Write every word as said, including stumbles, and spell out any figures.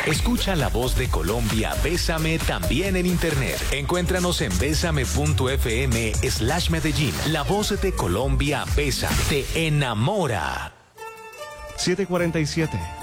Escucha la voz de Colombia, Bésame, también en internet. Encuéntranos en bésame.fm slash Medellín. La voz de Colombia, Bésame, te enamora. siete cuarenta y siete.